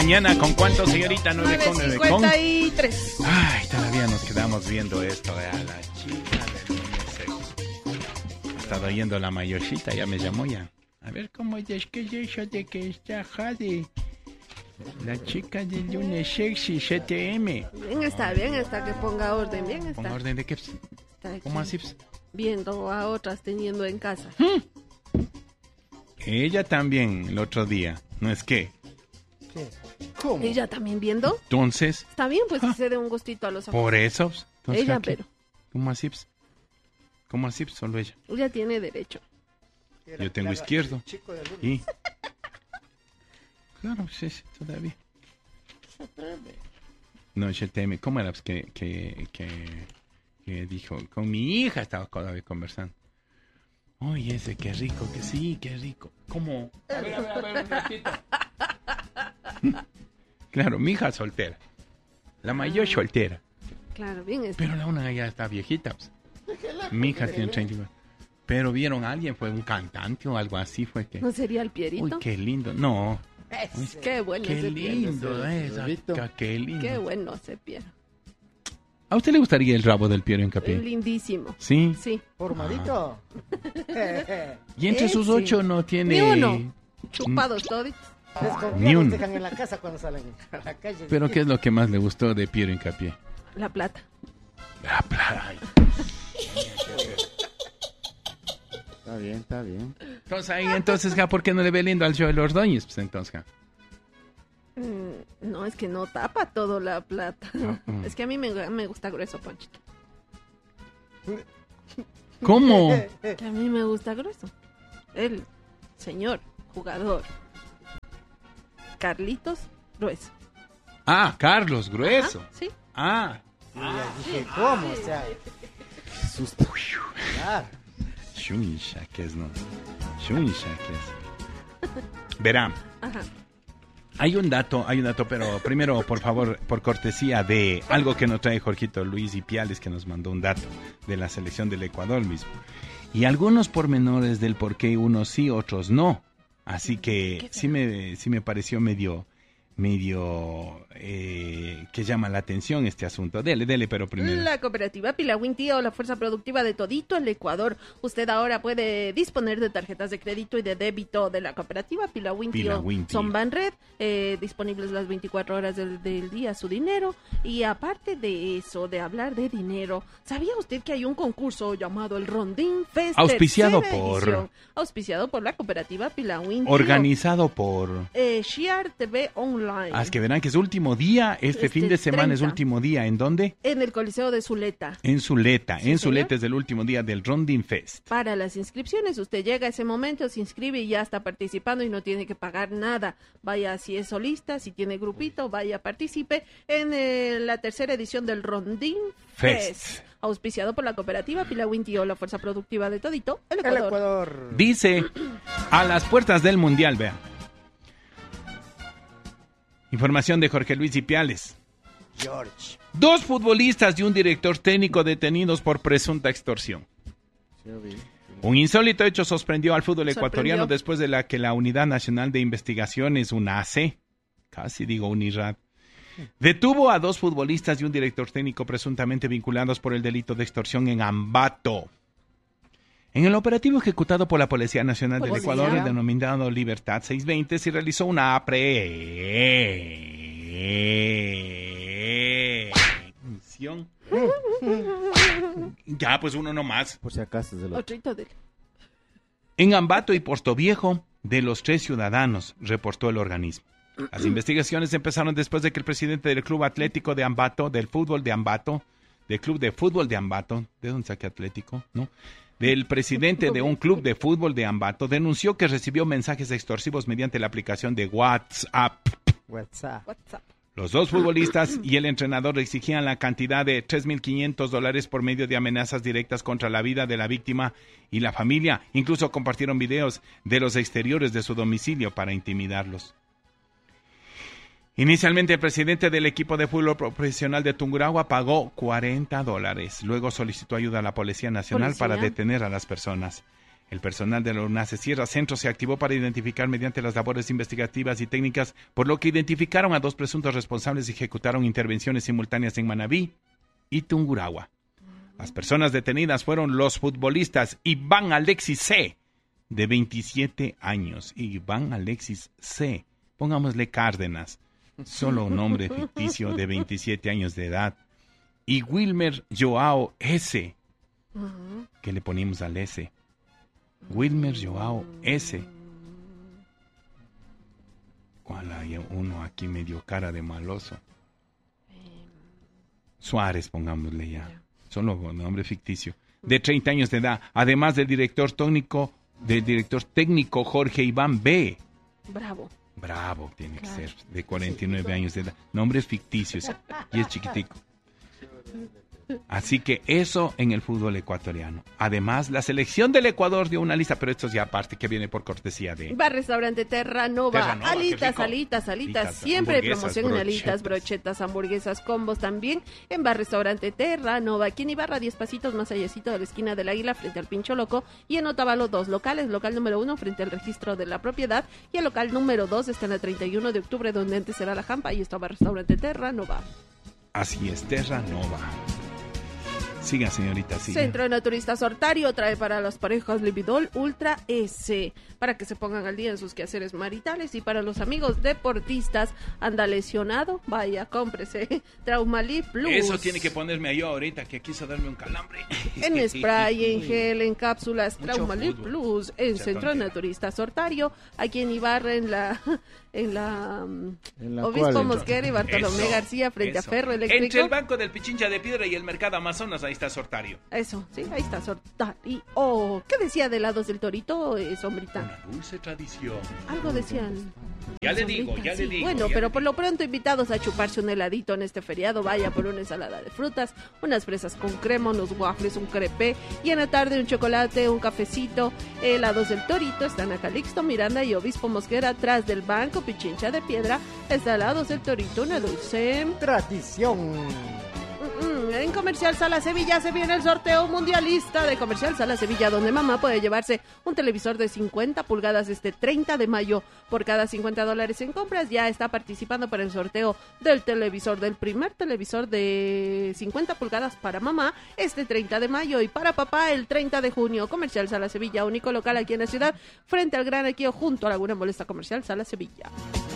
mañana. ¿Con cuánto, señorita? 9:53. Ay, todavía nos quedamos viendo esto. A la chica del lunes. Ha estado oyendo la mayorcita, ya me llamó ya. A ver cómo es que es eso de que está Jade. La chica del lunes sexy, CTM. Bien está que ponga orden, bien está. ¿Ponga orden de qué? ¿Cómo así? Viendo a otras teniendo en casa. Ella también el otro día, ¿no es qué? ¿Qué? ¿Cómo? ¿Ella también viendo? Entonces... Está bien, pues que se dé un gustito a los ojos. Por eso. Entonces, ella, ¿qué? pero... ¿Cómo así? ¿Cómo así? Solo ella. Ella tiene derecho. Yo tengo izquierdo. ¿Y? Claro, sí, todavía. No, CTM, ¿cómo era? Pues que dijo, con mi hija estaba todavía conversando. Oye, ese, qué rico, que sí, qué rico. ¿Cómo? A ver, un ratito. Claro, mi hija soltera. La mayor soltera. Claro, bien está. Pero la una ya está viejita. Pues. Mi hija tiene 39. Pero vieron a alguien, fue un cantante o algo así, fue que... ¿No sería el Pierito? Uy, qué lindo. No. Uy, qué bueno qué ese lindo esa, qué lindo. Qué bueno ese Piero. ¿A usted le gustaría el rabo del Piero Hincapié? Lindísimo. ¿Sí? Sí. ¿Formadito? Y entre sus 8 no tiene... Ni uno. Chupados todos. Ni uno. Los dejan en la casa cuando salen a la calle. ¿Pero qué es lo que más le gustó de Piero Hincapié? La plata. La plata. Está bien. Entonces, ¿por qué no le ve lindo al Joel Ordóñez? Pues entonces, no, es que no tapa todo la plata. Es que a mí me gusta grueso, Ponchito. ¿Cómo? Que a mí me gusta grueso. El señor jugador Carlitos Grueso. Ah, Carlos Grueso. Ajá, sí. Ah. Dije, ¿cómo? O sea, qué susto. Claro. Shunishakes, ¿no? Verán. Ajá. Hay un dato, pero primero, por favor, por cortesía de algo que nos trae Jorgito Luis Ipiales, que nos mandó un dato de la selección del Ecuador mismo. Y algunos pormenores del por qué unos sí, otros no. Así que sí me pareció medio que llama la atención este asunto. Dele, pero primero. La cooperativa Pilawin Tío, la fuerza productiva de todito el Ecuador. Usted ahora puede disponer de tarjetas de crédito y de débito de la cooperativa Pilawin Tío. Son Banred, disponibles las 24 horas del día su dinero. Y aparte de eso, de hablar de dinero, ¿sabía usted que hay un concurso llamado el Rondín Fest? Auspiciado por la cooperativa Pilawin Tío. Organizado por Shiar TV Online. Es que verán que es último día, este fin de semana 30. Es último día, ¿en dónde? En el Coliseo de Zuleta. En Zuleta, ¿Sí, Zuleta es el último día del Rondín Fest. Para las inscripciones, usted llega a ese momento, se inscribe y ya está participando y no tiene que pagar nada. Vaya, si es solista, si tiene grupito, vaya, participe en la tercera edición del Rondín Fest. Auspiciado por la cooperativa Pilawin Tío, la fuerza productiva de todito el Ecuador. Dice, a las puertas del Mundial, vean. Información de Jorge Luis Ipiales. George. 2 futbolistas y un director técnico detenidos por presunta extorsión. Un insólito hecho sorprendió al fútbol ecuatoriano después de que la Unidad Nacional de Investigaciones, UNACE, casi digo UNIRAD, detuvo a 2 futbolistas y un director técnico presuntamente vinculados por el delito de extorsión en Ambato. En el operativo ejecutado por la Policía Nacional del Ecuador, denominado Libertad 620, se realizó una aprehensión. Ya, pues uno nomás. Por si acaso. En Ambato y Portoviejo, de los 3 ciudadanos, reportó el organismo. Las investigaciones empezaron después de que el presidente del Club Atlético de Ambato, del Club de Fútbol de Ambato, ¿de dónde saqué Atlético? ¿No? Del presidente de un club de fútbol de Ambato, denunció que recibió mensajes extorsivos mediante la aplicación de WhatsApp. Los 2 futbolistas y el entrenador exigían la cantidad de $3,500 por medio de amenazas directas contra la vida de la víctima y la familia. Incluso compartieron videos de los exteriores de su domicilio para intimidarlos. Inicialmente, el presidente del equipo de fútbol profesional de Tungurahua pagó $40. Luego solicitó ayuda a la Policía Nacional para detener a las personas. El personal de la UNACE Sierra Centro se activó para identificar mediante las labores investigativas y técnicas, por lo que identificaron a 2 presuntos responsables y ejecutaron intervenciones simultáneas en Manabí y Tungurahua. Las personas detenidas fueron los futbolistas Iván Alexis C., de 27 años. Iván Alexis C., pongámosle Cárdenas, solo un nombre ficticio, de 27 años de edad. Y Wilmer Joao S., ¿qué le ponemos al S? Wilmer Joao S. ¿Cuál hay uno aquí medio cara de maloso? Suárez, pongámosle ya. Solo un nombre ficticio. De 30 años de edad. Además del director técnico Jorge Iván B. Bravo tiene que ser. De 49 años de edad. Nombres ficticios. Y es chiquitico. Así que eso en el fútbol ecuatoriano. Además, la selección del Ecuador dio una lista, pero esto es ya aparte que viene por cortesía de... Va Restaurante Terra Nova. Alitas. Siempre hay promoción en alitas, brochetas, hamburguesas, combos también. En Bar Restaurante Terra Nova. Aquí en Ibarra, 10 pasitos más allácito de la esquina del Águila, frente al Pincho Loco. Y en Otavalo, 2 locales. Local número 1 frente al registro de la propiedad. Y el local número 2 está en el 31 de octubre, donde antes será la Jampa. Y está Bar Restaurante Terra Nova. Así es, Terra Nova. Siga, señorita, siga. Centro de Naturistas Hortario trae para las parejas Lividol Ultra S, para que se pongan al día en sus quehaceres maritales, y para los amigos deportistas, anda lesionado, vaya, cómprese Traumalip Plus. Eso tiene que ponerme yo ahorita, que quiso darme un calambre. En spray, en gel, en cápsulas, Traumalip Plus, en Centro de Naturistas Hortario, aquí en Ibarra, en la Obispo Mosquera y Bartolomé García, frente a Ferro Eléctrico. Entre el Banco del Pichincha de Piedra y el Mercado Amazonas, ahí está Sortario. Eso, sí, ahí está Sortario. ¿Qué decía de helados del Torito, Sombrita? Una dulce tradición. Algo decían. Ya le digo. Bueno, pero por lo pronto invitados a chuparse un heladito en este feriado. Vaya por una ensalada de frutas, unas fresas con crema, unos waffles, un crepé, y en la tarde un chocolate, un cafecito. Helados del Torito están a Calixto, Miranda y Obispo Mosquera, atrás del Banco Pichincha de Piedra. Está Helados del Torito, una dulce tradición. En Comercial Sala Sevilla se viene el sorteo mundialista de Comercial Sala Sevilla, donde mamá puede llevarse un televisor de 50 pulgadas este 30 de mayo. Por cada $50 en compras ya está participando para el sorteo del televisor, del primer televisor de 50 pulgadas para mamá este 30 de mayo y para papá el 30 de junio. Comercial Sala Sevilla, único local aquí en la ciudad, frente al Gran Equío, junto a Laguna Molesta. Comercial Sala Sevilla.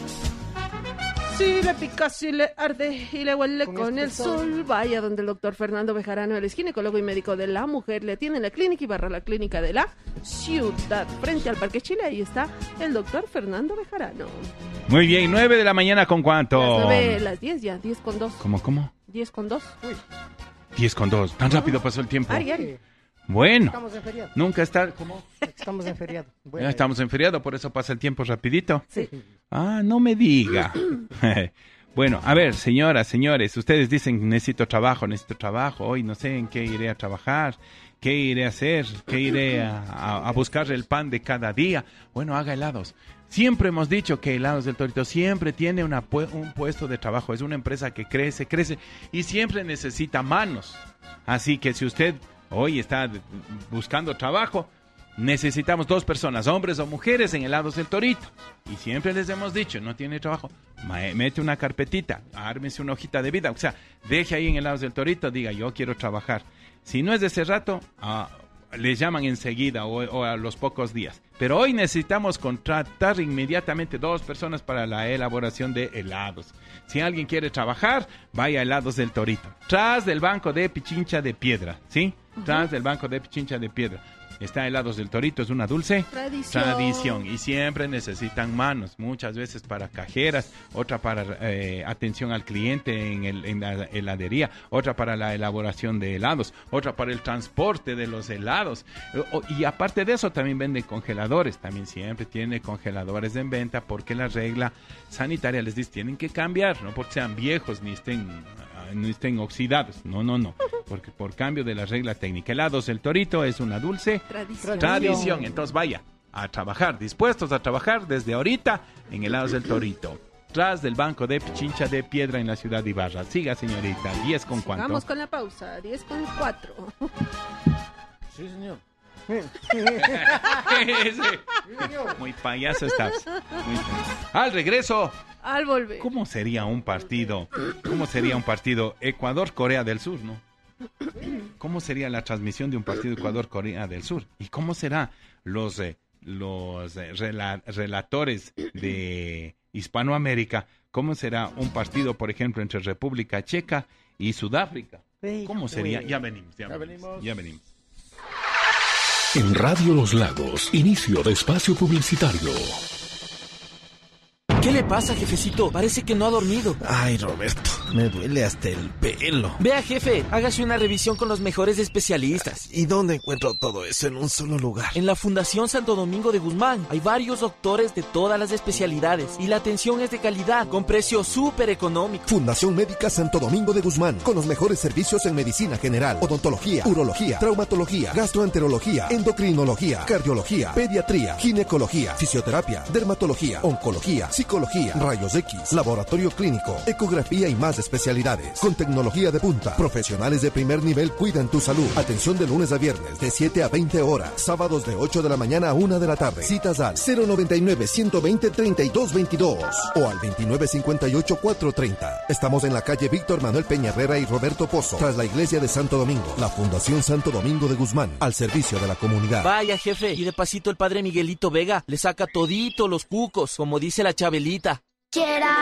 Si le pica, si le arde y le huele con el sol, vaya donde el doctor Fernando Bejarano, él es ginecólogo y médico de la mujer, le atiende en la clínica Ibarra, la clínica de la ciudad, frente al Parque Chile. Ahí está el doctor Fernando Bejarano. Muy bien, 9 de la mañana, ¿con cuánto? Las 10 ya, 10 con 2. ¿Cómo? 10 con 2. Uy. 10 con 2, tan rápido pasó el tiempo. Ari. Bueno, Estamos en feriado. nunca está... ¿Cómo? Estamos en feriado. Bueno, Ya estamos en feriado, por eso pasa el tiempo rapidito. sí. Ah, no me diga. Bueno, a ver, señoras, señores, ustedes dicen necesito trabajo, hoy no sé en qué iré a trabajar, qué iré a hacer, qué iré a buscar el pan de cada día. Bueno, haga helados. Siempre hemos dicho que Helados del Torito siempre tiene un puesto de trabajo, es una empresa que crece y siempre necesita manos. Así que si usted hoy está buscando trabajo, necesitamos 2 personas, hombres o mujeres, en Helados del Torito. Y siempre les hemos dicho, no tiene trabajo, mete una carpetita, ármese una hojita de vida. O sea, deje ahí en Helados del Torito, diga, yo quiero trabajar. Si no es de ese rato, les llaman enseguida o a los pocos días. Pero hoy necesitamos contratar inmediatamente 2 personas para la elaboración de helados. Si alguien quiere trabajar, vaya a Helados del Torito. Tras del Banco de Pichincha de Piedra, ¿sí? Tras del Banco de Pichincha de Piedra. Está Helados del Torito, es una dulce tradición y siempre necesitan manos, muchas veces para cajeras, otra para atención al cliente en la heladería, otra para la elaboración de helados, otra para el transporte de los helados, y aparte de eso también venden congeladores, también siempre tiene congeladores en venta porque la regla sanitaria les dice tienen que cambiar, no porque sean viejos ni estén oxidados, no, porque por cambio de la regla técnica. Helados del Torito es una dulce tradición. Entonces vaya a trabajar, dispuestos a trabajar desde ahorita en Helados del Torito, tras del Banco de Pichincha de Piedra en la ciudad de Ibarra. Siga, señorita, 10 con cuánto. Vamos con la pausa, 10 con 4. Sí, señor. Muy payaso estás. Al regreso. Al volver. ¿Cómo sería un partido? Ecuador-Corea del Sur, ¿no? ¿Cómo sería la transmisión de un partido Ecuador-Corea del Sur? ¿Y cómo serán los relatores de Hispanoamérica? ¿Cómo será un partido, por ejemplo, entre República Checa y Sudáfrica? ¿Cómo sería? Ya venimos. En Radio Los Lagos, inicio de espacio publicitario. ¿Qué le pasa, jefecito? Parece que no ha dormido. Ay, Roberto, me duele hasta el pelo. Vea, jefe, hágase una revisión con los mejores especialistas. ¿Y dónde encuentro todo eso en un solo lugar? En la Fundación Santo Domingo de Guzmán. Hay varios doctores de todas las especialidades y la atención es de calidad, con precio súper económico. Fundación Médica Santo Domingo de Guzmán, con los mejores servicios en medicina general, odontología, urología, traumatología, gastroenterología, endocrinología, cardiología, pediatría, ginecología, fisioterapia, dermatología, oncología, psicología, rayos X, laboratorio clínico, ecografía y más especialidades. Con tecnología de punta, profesionales de primer nivel cuidan tu salud. Atención de lunes a viernes de 7 a 20 horas, sábados de 8 de la mañana a 1 de la tarde. Citas al 099-120-3222 o al 2958-430. Estamos en la calle Víctor Manuel Peña Herrera y Roberto Pozo, tras la iglesia de Santo Domingo. La Fundación Santo Domingo de Guzmán, al servicio de la comunidad. Vaya, jefe, y de pasito el padre Miguelito Vega le saca todito los cucos, como dice la Chabelita.